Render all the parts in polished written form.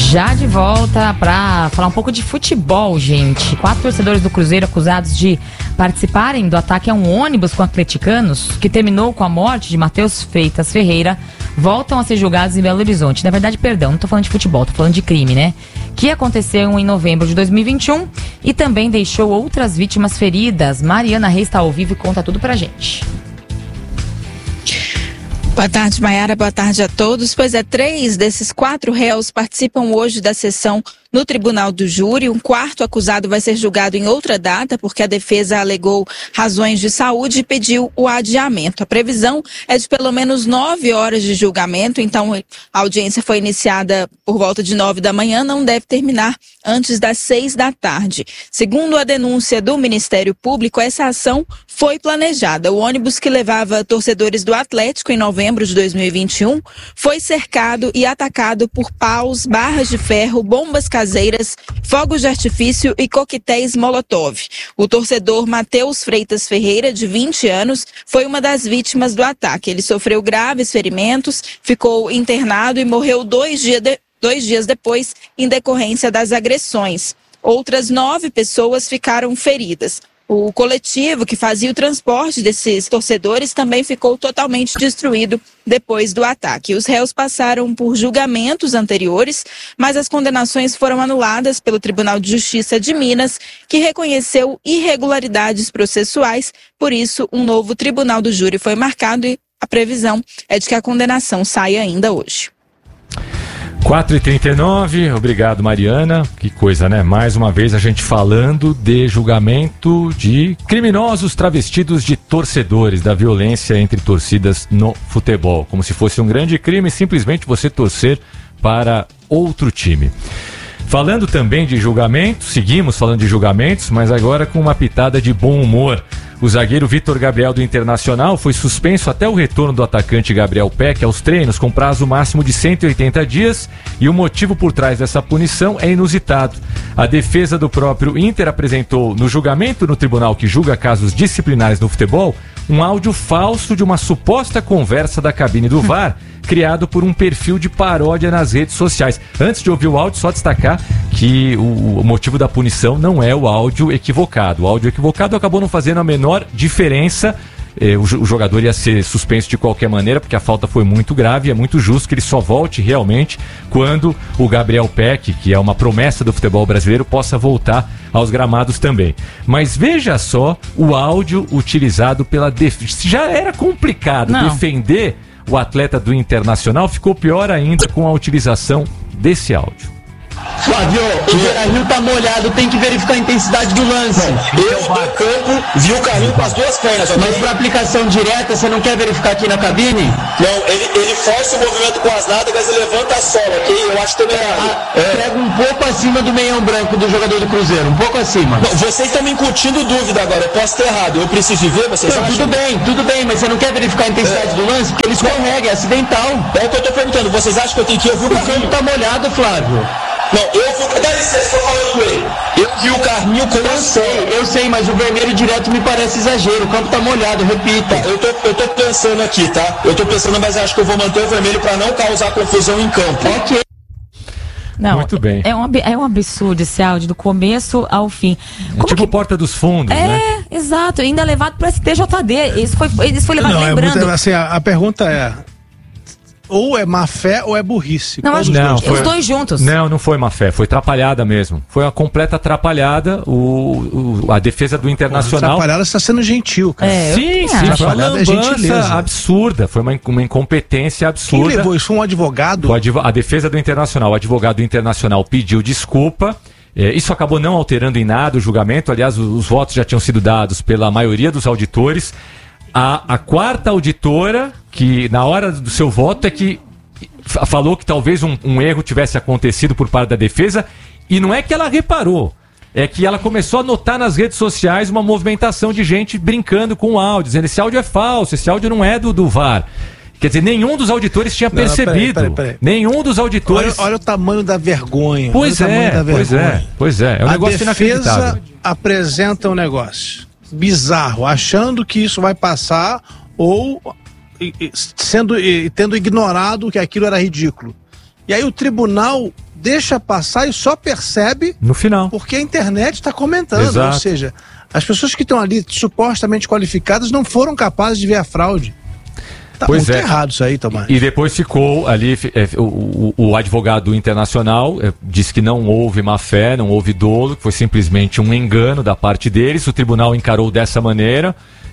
Já de volta para falar um pouco de futebol, gente. 4 torcedores do Cruzeiro acusados de participarem do ataque a um ônibus com atleticanos, que terminou com a morte de Matheus Freitas Ferreira, voltam a ser julgados em Belo Horizonte. Na verdade, perdão, não tô falando de futebol, tô falando de crime, né? Que aconteceu em novembro de 2021 e também deixou outras vítimas feridas. Mariana Reis está ao vivo e conta tudo pra gente. Boa tarde, Maiara. Boa tarde a todos. Pois é, 3 desses 4 réus participam hoje da sessão no Tribunal do Júri. Um 4º acusado vai ser julgado em outra data, porque a defesa alegou razões de saúde e pediu o adiamento. A previsão é de pelo menos 9 horas de julgamento, então a audiência foi iniciada por volta de 9 da manhã, não deve terminar antes das 6 da tarde. Segundo a denúncia do Ministério Público, essa ação foi planejada. O ônibus que levava torcedores do Atlético em novembro de 2021 foi cercado e atacado por paus, barras de ferro, bombas caseiras, fogos de artifício e coquetéis Molotov. O torcedor Matheus Freitas Ferreira, de 20 anos, foi uma das vítimas do ataque. Ele sofreu graves ferimentos, ficou internado e morreu 2 dias depois em decorrência das agressões. Outras 9 pessoas ficaram feridas. O coletivo que fazia o transporte desses torcedores também ficou totalmente destruído depois do ataque. Os réus passaram por julgamentos anteriores, mas as condenações foram anuladas pelo Tribunal de Justiça de Minas, que reconheceu irregularidades processuais. Por isso, um novo Tribunal do Júri foi marcado e a previsão é de que a condenação saia ainda hoje. 4h39, obrigado, Mariana. Que coisa, né? Mais uma vez a gente falando de julgamento de criminosos travestidos de torcedores, da violência entre torcidas no futebol. Como se fosse um grande crime simplesmente você torcer para outro time. Falando também de julgamento, seguimos falando de julgamentos, mas agora com uma pitada de bom humor. O zagueiro Vitor Gabriel do Internacional foi suspenso até o retorno do atacante Gabriel Peck aos treinos com prazo máximo de 180 dias e o motivo por trás dessa punição é inusitado. A defesa do próprio Inter apresentou no julgamento no tribunal que julga casos disciplinares no futebol um áudio falso de uma suposta conversa da cabine do VAR criado por um perfil de paródia nas redes sociais. Antes de ouvir o áudio, só destacar que o motivo da punição não é o áudio equivocado. O áudio equivocado acabou não fazendo a menor diferença. O jogador ia ser suspenso de qualquer maneira, porque a falta foi muito grave e é muito justo que ele só volte realmente quando o Gabriel Peck, que é uma promessa do futebol brasileiro, possa voltar aos gramados também. Mas veja só o áudio utilizado pela defesa. Já era complicado defender o atleta do Internacional, ficou pior ainda com a utilização desse áudio. Flávio, o Beira-Rio tá molhado, tem que verificar a intensidade do lance. Eu do campo vi o carrinho com as 2 pernas. Mas pra aplicação direta, você não quer verificar aqui na cabine? Não, ele força o movimento com as nádegas e levanta a sola, ok? Eu acho temerário. Pega um pouco acima do meião branco do jogador do Cruzeiro, um pouco acima. Não, vocês estão me incutindo dúvida agora, eu posso ter errado. Eu preciso ver, vocês acham? Tudo bem, mas você não quer verificar a intensidade do lance? Porque ele escorrega, é acidental. É o que eu tô perguntando, vocês acham que eu tenho que ouvir o carrinho? O campo tá molhado, Flávio. Não, dá licença, tô falando ele. Eu vi o carrinho com eu sei, mas o vermelho direto me parece exagero. O campo tá molhado, repita. Eu tô pensando aqui, tá? Eu tô pensando, mas acho que eu vou manter o vermelho pra não causar confusão em campo. Ok. Não, muito bem. É um absurdo esse áudio, do começo ao fim. Tipo Porta dos Fundos, né? Exato, ainda levado pro STJD. Isso foi levado, não, lembrando. Assim, a pergunta é: ou é má fé ou é burrice? Não, acho que os dois juntos. Não foi má fé, foi atrapalhada mesmo. Foi uma completa atrapalhada. A defesa do Internacional. Atrapalhada está sendo gentil, cara. Sim, foi uma lambança absurda. Foi uma incompetência absurda. Quem levou isso? Foi um advogado? A defesa do Internacional. O advogado do Internacional pediu desculpa. Isso acabou não alterando em nada o julgamento. Aliás, os votos já tinham sido dados pela maioria dos auditores. A 4ª auditora, que na hora do seu voto é que falou que talvez um erro tivesse acontecido por parte da defesa, e não é que ela reparou, é que ela começou a notar nas redes sociais uma movimentação de gente brincando com o áudio, dizendo: esse áudio é falso, esse áudio não é do VAR. Quer dizer, nenhum dos auditores tinha percebido. Peraí. Nenhum dos auditores... Olha o tamanho da vergonha. Pois é. É um negócio inacreditável. A defesa apresenta um negócio bizarro, achando que isso vai passar ou tendo ignorado que aquilo era ridículo. E aí o tribunal deixa passar e só percebe no final, porque a internet está comentando. Exato. Ou seja, as pessoas que estão ali supostamente qualificadas não foram capazes de ver a fraude. Tá muito errado isso aí, Tomás. E depois ficou ali, o advogado internacional disse que não houve má fé, não houve dolo, que foi simplesmente um engano da parte deles. O tribunal encarou dessa maneira,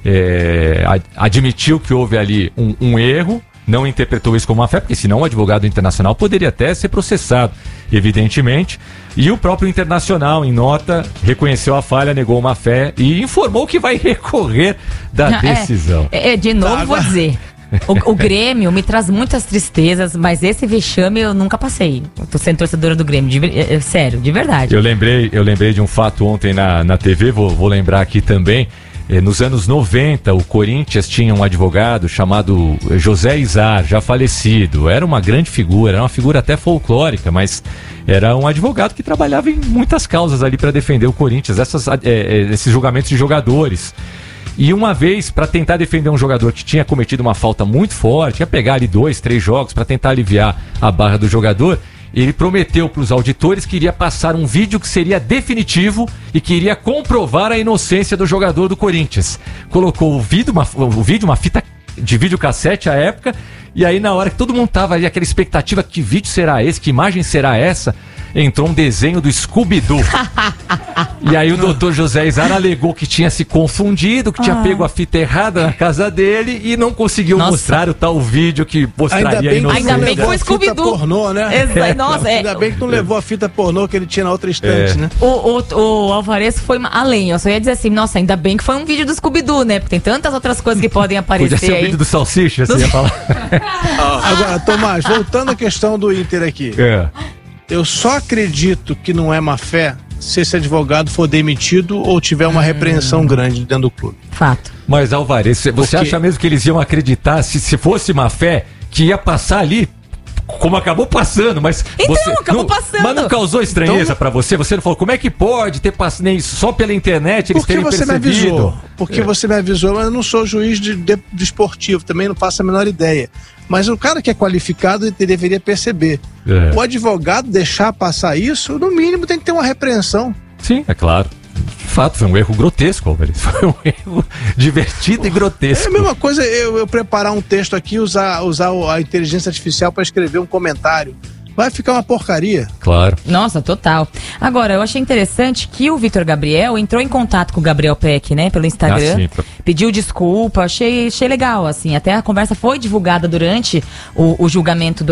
admitiu que houve ali um erro, não interpretou isso como má fé, porque senão o advogado internacional poderia até ser processado, evidentemente. E o próprio internacional, em nota, reconheceu a falha, negou má fé e informou que vai recorrer da decisão. De novo, vou dizer... O Grêmio me traz muitas tristezas, mas esse vexame eu nunca passei. Eu tô sendo torcedora do Grêmio, sério, de verdade. Eu lembrei de um fato ontem na TV, vou lembrar aqui também. Nos anos 90, o Corinthians tinha um advogado chamado José Izar, já falecido. Era uma grande figura, era uma figura até folclórica, mas era um advogado que trabalhava em muitas causas ali para defender o Corinthians, esses julgamentos de jogadores. E uma vez, para tentar defender um jogador que tinha cometido uma falta muito forte, ia pegar ali 2, 3 jogos para tentar aliviar a barra do jogador, ele prometeu para os auditores que iria passar um vídeo que seria definitivo e que iria comprovar a inocência do jogador do Corinthians. Colocou o vídeo, uma fita de videocassete à época, e aí na hora que todo mundo tava ali, aquela expectativa, que vídeo será esse, que imagem será essa, entrou um desenho do Scooby-Doo. E aí o doutor José Izar alegou que tinha se confundido, que tinha pego a fita errada na casa dele e não conseguiu mostrar o tal vídeo que mostraria a inocência. Ainda bem que foi Scooby-Doo. Pornô, né? Ainda bem que não levou a fita pornô que ele tinha na outra estante, né? O Alvarez foi além, eu só ia dizer assim, nossa, ainda bem que foi um vídeo do Scooby-Doo, né? Porque tem tantas outras coisas que podem aparecer. Podia ser aí. O vídeo do Salsicha, você ia falar. Agora, Tomás, voltando à questão do Inter aqui. Eu só acredito que não é má fé se esse advogado for demitido ou tiver uma repreensão grande dentro do clube. Fato. Mas, Alvarez, você acha mesmo que eles iam acreditar, se fosse má fé, que ia passar ali como acabou passando, mas então, você acabou passando. Mas não causou estranheza então, pra você? Você não falou, como é que pode ter passado só pela internet eles terem percebido? Porque você me avisou. Porque você me avisou, mas eu não sou juiz de esportivo, também não faço a menor ideia. Mas o cara que é qualificado, ele deveria perceber. O advogado deixar passar isso, no mínimo tem que ter uma repreensão. Sim, é claro. De fato, foi um erro grotesco, Alvarez. Foi um erro divertido e grotesco. É a mesma coisa eu preparar um texto aqui, usar a inteligência artificial para escrever um comentário. Vai ficar uma porcaria. Claro. Nossa, total. Agora, eu achei interessante que o Vitor Gabriel entrou em contato com o Gabriel Peck, né, pelo Instagram. Pediu desculpa, achei legal, assim. Até a conversa foi divulgada durante o julgamento do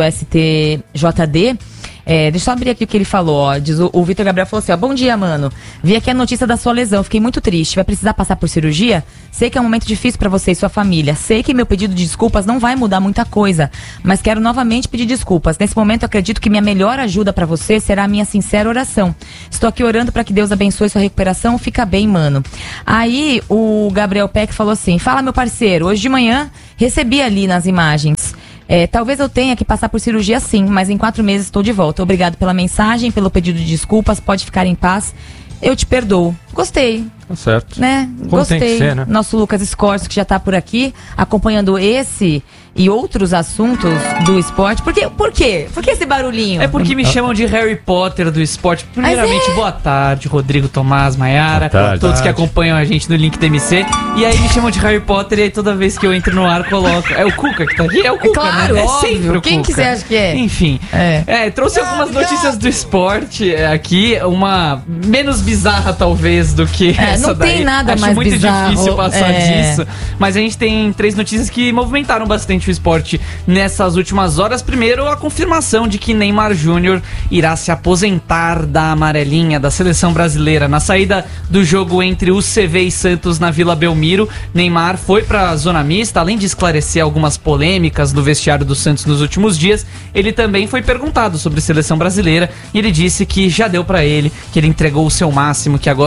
STJD. Deixa eu só abrir aqui o que ele falou, ó. Diz o Vitor Gabriel falou assim, ó: bom dia, mano. Vi aqui a notícia da sua lesão, fiquei muito triste. Vai precisar passar por cirurgia? Sei que é um momento difícil pra você e sua família. Sei que meu pedido de desculpas não vai mudar muita coisa, mas quero novamente pedir desculpas. Nesse momento, acredito que minha melhor ajuda pra você será a minha sincera oração. Estou aqui orando pra que Deus abençoe sua recuperação. Fica bem, mano. Aí, o Gabriel Peck falou assim: fala, meu parceiro, hoje de manhã recebi ali nas imagens. Talvez eu tenha que passar por cirurgia sim, mas em 4 meses estou de volta. Obrigado pela mensagem, pelo pedido de desculpas, pode ficar em paz. Eu te perdoo. Gostei. Tá certo. Né? Como gostei. tem que ser, né? Nosso Lucas Scorcio, que já tá por aqui, acompanhando esse e outros assuntos do esporte. Por quê? Por que esse barulhinho? É porque me chamam de Harry Potter do esporte. Primeiramente, boa tarde, Rodrigo, Tomás, Maiara, todos que acompanham a gente no Link DMC. E aí me chamam de Harry Potter e aí toda vez que eu entro no ar coloco. É o Cuca que tá aqui? É o Cuca, claro, né? É óbvio. sempre o Quem Cuca. que você acha que é? Enfim. Trouxe algumas notícias do esporte aqui. Uma menos bizarra, talvez, do que essa não daí. Tem nada Acho mais muito bizarro. difícil passar disso. Mas a gente tem 3 notícias que movimentaram bastante o esporte nessas últimas horas. Primeiro, a confirmação de que Neymar Júnior irá se aposentar da amarelinha da seleção brasileira. Na saída do jogo entre o CV e Santos na Vila Belmiro, Neymar foi para a zona mista. Além de esclarecer algumas polêmicas do vestiário do Santos nos últimos dias, ele também foi perguntado sobre seleção brasileira e ele disse que já deu para ele, que ele entregou o seu máximo, que agora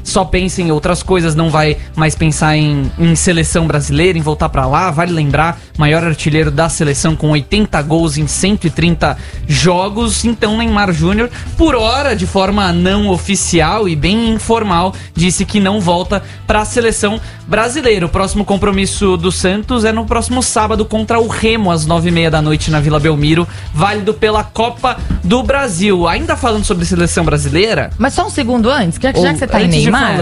só pensa em outras coisas, não vai mais pensar em seleção brasileira, em voltar pra lá. Vale lembrar, maior artilheiro da seleção com 80 gols em 130 jogos. Então Neymar Júnior, por hora, de forma não oficial e bem informal, disse que não volta pra seleção brasileira. O próximo compromisso do Santos é no próximo sábado contra o Remo, às 9h30 da noite na Vila Belmiro, válido pela Copa do Brasil. Ainda falando sobre seleção brasileira... Mas só um segundo antes, já que você tá em Neymar...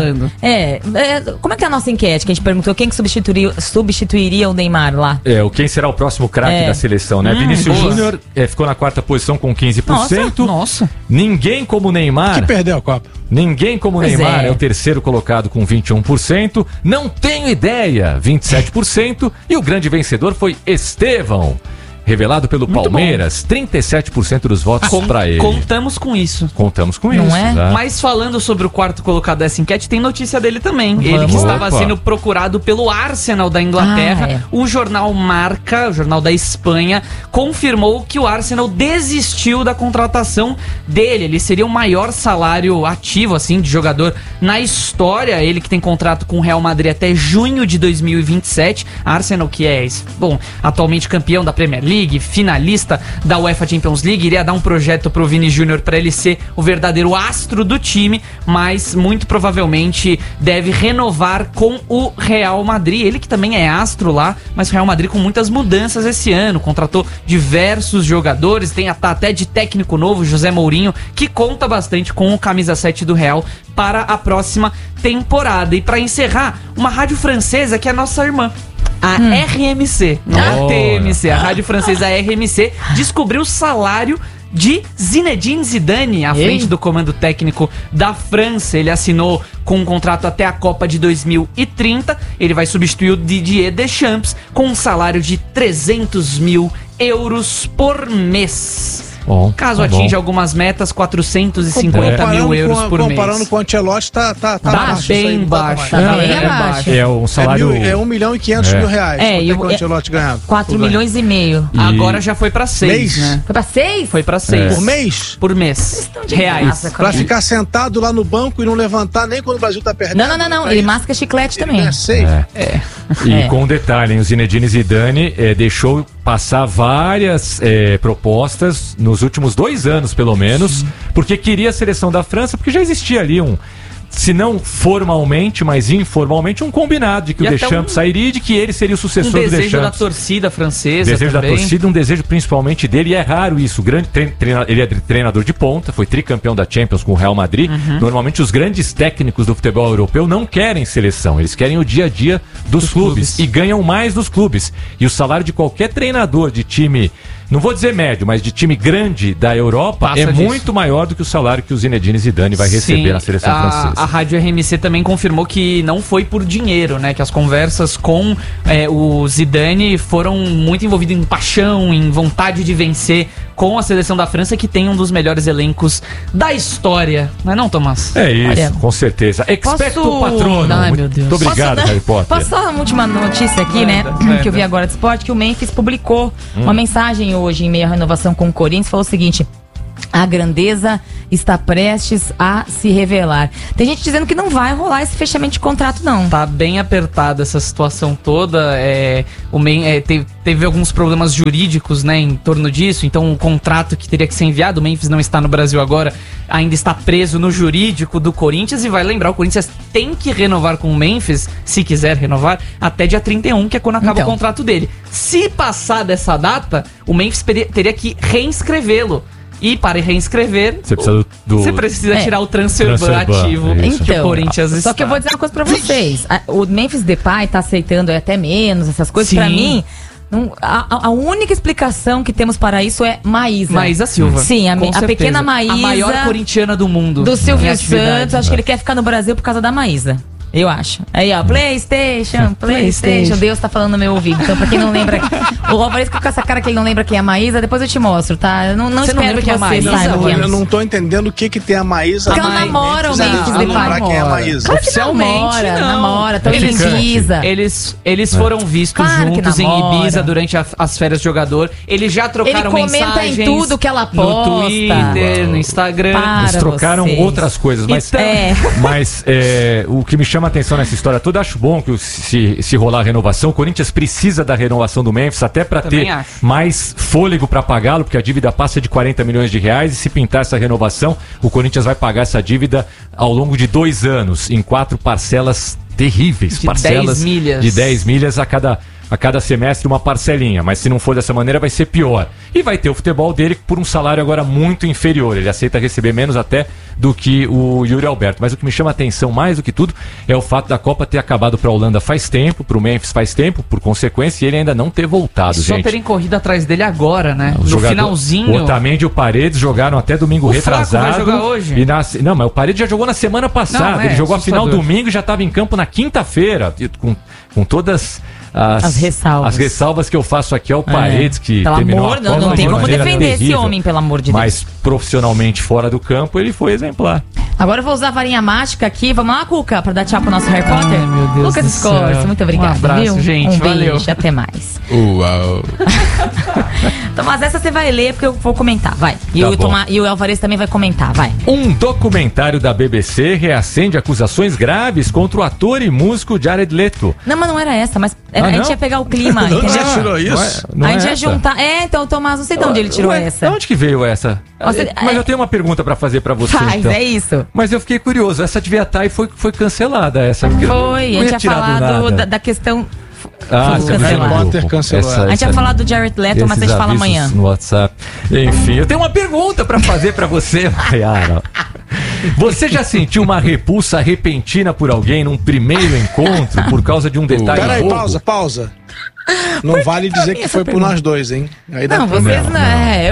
Como é que é a nossa enquete? Que a gente perguntou quem que substituiria o Neymar lá. Quem será o próximo craque da seleção, né? Vinícius Júnior ficou na 4ª posição com 15%. Nossa. Ninguém como Neymar... Que perdeu a Copa. Ninguém como Neymar é o terceiro colocado com 21%. Não tenho ideia, 27%. E o grande vencedor foi Estevão, revelado pelo Palmeiras, 37% dos votos para ele. Contamos com isso. Não é? Tá? Mas falando sobre o quarto colocado dessa enquete, tem notícia dele também. Ele que estava sendo procurado pelo Arsenal da Inglaterra. O jornal Marca, o jornal da Espanha, confirmou que o Arsenal desistiu da contratação dele. Ele seria o maior salário ativo, assim, de jogador na história. Ele que tem contrato com o Real Madrid até junho de 2027. Arsenal que é, atualmente campeão da Premier League, finalista da UEFA Champions League, iria dar um projeto pro Vini Júnior para ele ser o verdadeiro astro do time, mas muito provavelmente deve renovar com o Real Madrid. Ele que também é astro lá, mas o Real Madrid com muitas mudanças esse ano, contratou diversos jogadores, tem até de técnico novo, José Mourinho, que conta bastante com o camisa 7 do Real para a próxima temporada. E para encerrar, uma rádio francesa que é nossa irmã, a RMC, não a TMC, a rádio francesa RMC, descobriu o salário de Zinedine Zidane à frente do comando técnico da França. Ele assinou com um contrato até a Copa de 2030. Ele vai substituir o Didier Deschamps com um salário de 300 mil euros por mês. Caso atinja algumas metas, 450 mil euros por mês. Comparando com o Ancelotti, tá bem baixo. É um salário... É 1 milhão e 500 mil reais. E o Ancelotti ganhava. 4 milhões e meio. Agora já foi pra 6, né? Foi pra 6? Foi pra 6. Por mês? Por mês. Reais. Pra ficar sentado lá no banco e não levantar nem quando o Brasil tá perdendo. Não. Ele masca chiclete também. É 6. E com um detalhe, o Zinedine Zidane deixou passar várias propostas nos últimos 2 anos, pelo menos, porque queria a seleção da França, porque já existia ali se não formalmente, mas informalmente, um combinado de que o Deschamps sairia e de que ele seria o sucessor do Deschamps. Um desejo da torcida francesa desejo também. Da torcida, um desejo principalmente dele, e é raro isso. Ele é treinador de ponta, foi tricampeão da Champions com o Real Madrid. Normalmente os grandes técnicos do futebol europeu não querem seleção, eles querem o dia a dia dos clubes e ganham mais dos clubes. E o salário de qualquer treinador de time, não vou dizer médio, mas de time grande da Europa, muito maior do que o salário que o Zinedine Zidane vai receber na seleção francesa. A rádio RMC também confirmou que não foi por dinheiro, né? Que as conversas com o Zidane foram muito envolvidas em paixão, em vontade de vencer com a seleção da França, que tem um dos melhores elencos da história. Não é não, Tomás? É isso, com certeza. Expecto Patrono. Ai, meu Deus. Muito obrigado, Harry Potter. Posso dar uma última notícia aqui, que eu vi agora de esporte, que o Memphis publicou uma mensagem hoje em meio à renovação com o Corinthians, falou o seguinte: a grandeza está prestes a se revelar. Tem gente dizendo que não vai rolar esse fechamento de contrato, não. Tá bem apertada essa situação toda. Teve alguns problemas jurídicos, né, em torno disso. Então o contrato que teria que ser enviado, o Memphis não está no Brasil agora, ainda está preso no jurídico do Corinthians. E vai lembrar, o Corinthians tem que renovar com o Memphis, se quiser renovar, até dia 31, que é quando acaba o contrato dele. Se passar dessa data, o Memphis teria que reinscrevê-lo. E para reinscrever, você precisa tirar o transfer ban ativo que o Corinthians está. Só que eu vou dizer uma coisa pra vocês. O Memphis Depay tá aceitando até menos essas coisas. Pra mim, a única explicação que temos para isso é Maísa. Maísa Silva. Sim, a pequena Maísa. A maior corintiana do mundo. Do Silvio Santos. Acho que ele quer ficar no Brasil por causa da Maísa. Eu acho. Aí, ó, PlayStation. Deus tá falando no meu ouvido. Então, pra quem não lembra, o Alvarez fica com essa cara que ele não lembra quem é a Maísa, depois eu te mostro, tá? Eu não Você espero não lembra que quem é a você Maísa? saiba quem é. Eu não tô entendendo o que tem a Maísa. Porque ela namora o Memphis Depay. Depay. Quem é a Maísa? Claro que namora, tão Eles- em Ibiza. Eles foram vistos Claro que juntos em namora. Ibiza durante as férias do jogador. Eles já Ele trocaram comenta mensagens em tudo que ela no posta. Twitter, no Instagram. Para Eles trocaram vocês. outras coisas, mas, mas o que me chama a atenção nessa história toda, acho bom que se rolar a renovação, o Corinthians precisa da renovação do Memphis, até para Também ter acho. mais fôlego para pagá-lo, porque a dívida passa de 40 milhões de reais, e se pintar essa renovação, o Corinthians vai pagar essa dívida ao longo de 2 anos, em 4 parcelas terríveis, De parcelas 10 milhas. de 10 milhas a cada semestre, uma parcelinha, mas se não for dessa maneira vai ser pior. E vai ter o futebol dele por um salário agora muito inferior, ele aceita receber menos até do que o Yuri Alberto, mas o que me chama a atenção mais do que tudo é o fato da Copa ter acabado para a Holanda faz tempo, para o Memphis faz tempo, por consequência, e ele ainda não ter voltado, Só gente. terem corrido atrás dele agora, né? Os No jogadores- finalzinho. O Otamendi e o Paredes jogaram até domingo O Flaco retrasado. vai jogar hoje? Não, mas o Paredes já jogou na semana passada. Não, Ele jogou a assustador. final domingo e já estava em campo na quinta-feira. Com todas As ressalvas. As ressalvas que eu faço aqui ao Paredes, que Pelo terminou amor, a Copa não tem de como maneira defender esse terrível. homem, pelo amor de Deus. Mas profissionalmente fora do campo, ele foi exemplar. Agora eu vou usar a varinha mágica aqui. Vamos lá, Cuca, pra dar tchau pro nosso Harry Potter? Ai, meu Deus Lucas do Scorse, céu. muito obrigada, Um abraço, viu? gente, Um valeu. beijo, até mais. Uau. Tomás, essa você vai ler porque eu vou comentar, vai. E, Tá o, bom. e o Alvarez também vai comentar, vai. Um documentário da BBC reacende acusações graves contra o ator e músico Jared Leto. Não, mas não era essa, mas a não? gente ia pegar o clima, Não, entendeu? você tirou isso? Não a é gente ia essa? juntar. Então, Tomás, não sei de onde ele tirou Ué, essa. De onde que veio essa? Você- Mas eu tenho uma pergunta pra fazer pra você, Faz, então. é isso. Mas eu fiquei curioso, essa devia estar e foi cancelada essa. porque eu Foi, não a ia gente ia tirar do falar nada. da questão. Ah, foi você viu cancelado. no grupo. Potter cancelou. Essa- A gente ia essa- falar do Jared Leto, mas a gente esses fala avisos amanhã. no WhatsApp. Enfim, eu tenho uma pergunta pra fazer pra você, Mayara. Você já sentiu uma repulsa repentina por alguém num primeiro encontro por causa de um detalhe Peraí, bobo? pausa. Não vale dizer que foi por nós dois, hein? Aí dá Não, problema. vocês não.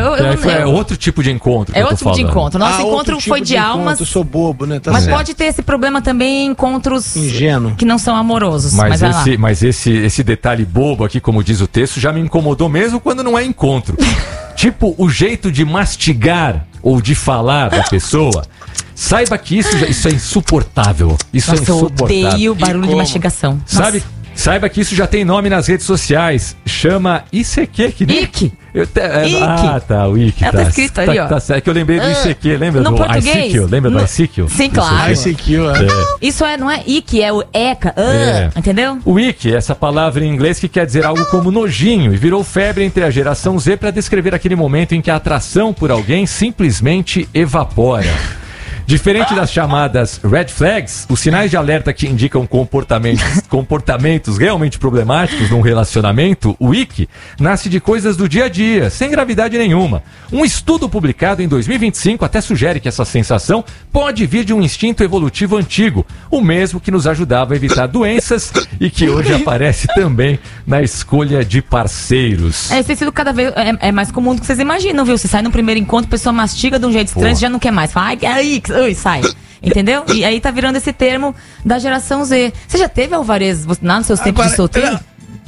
É outro tipo de encontro que É eu tô outro tipo de falando. encontro. Nosso outro encontro tipo foi de almas. Eu sou bobo, né? Tá Mas certo. pode ter esse problema também em encontros Ingênuo. que não são amorosos. Mas vai lá. Mas esse detalhe bobo aqui, como diz o texto, já me incomodou mesmo quando não é encontro. Tipo, o jeito de mastigar ou de falar da pessoa. Saiba que isso é insuportável. Isso Nossa, é eu insuportável. odeio barulho de mastigação. Sabe? Nossa. Saiba que isso já tem nome nas redes sociais. Chama ICQ. Que nem... Ick. Ick. Ah, tá, o Ick. Tá escrito ali, ó. Tá certo, que eu lembrei do ICQ. Lembra No do português? ICQ? Lembra do No- ICQ? Sim, claro. ICQ, Isso não é ick, é o eca. Entendeu? O ick, essa palavra em inglês que quer dizer algo como nojinho, e virou febre entre a geração Z para descrever aquele momento em que a atração por alguém simplesmente evapora. Diferente das chamadas red flags, os sinais de alerta que indicam comportamentos realmente problemáticos num relacionamento, o ick, nasce de coisas do dia a dia, sem gravidade nenhuma. Um estudo publicado em 2025 até sugere que essa sensação pode vir de um instinto evolutivo antigo, o mesmo que nos ajudava a evitar doenças e que hoje aparece também na escolha de parceiros. Esse tem sido cada vez é mais comum do que vocês imaginam, viu? Você sai no primeiro encontro, a pessoa mastiga de um jeito estranho, Pô. você já não quer mais. Fala, ai, sai. Entendeu? E aí tá virando esse termo da geração Z. Você já teve, Alvarez, lá nos seus tempos de solteiro?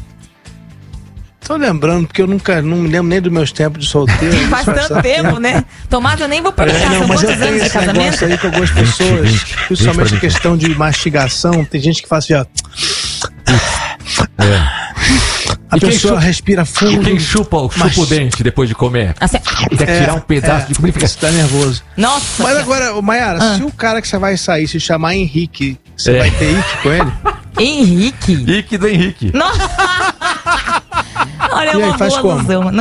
Tô lembrando, porque eu não me lembro nem dos meus tempos de solteiro. Faz tanto tempo, né? Tomás, eu nem vou perguntar, Não, são mas eu quantos tenho anos de esse negócio casamento? aí que algumas pessoas, 20, principalmente pra em questão de mastigação, tem gente que faz assim, ó. A E quem pessoa chupa- respira E fundo. quem chupa o dente depois de comer? Assim, Quer tirar um pedaço de comida e fica... Você tá nervoso. nossa. Mas agora, ô, Mayara, se o cara que você vai sair se chamar Henrique, você vai ter Ike com ele? Henrique. Ick do Henrique. Nossa. Olha, é E aí, uma faz boa como? alusão.